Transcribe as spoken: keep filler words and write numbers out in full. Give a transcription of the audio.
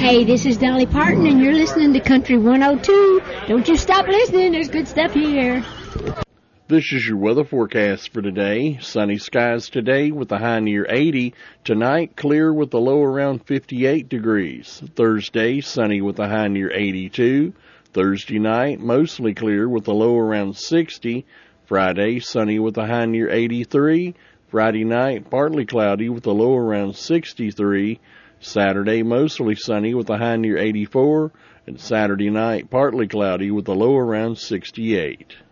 Hey, this is Dolly Parton, and you're listening to Country one oh two. Don't you stop listening. There's good stuff here. This is your weather forecast for today. Sunny skies today with a high near eighty. Tonight, clear with a low around fifty-eight degrees. Thursday, sunny with a high near eighty-two. Thursday night, mostly clear with a low around sixty. Friday, sunny with a high near eighty-three. Friday night, partly cloudy with a low around sixty-three. Saturday, mostly sunny with a high near eighty-four. And Saturday night, partly cloudy with a low around sixty-eight.